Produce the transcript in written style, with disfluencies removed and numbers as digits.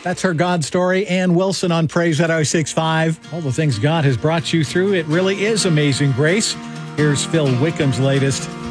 That's her God story. Ann Wilson on Praise at 1065. All the things God has brought you through. It really is amazing grace. Here's Phil Wickham's latest.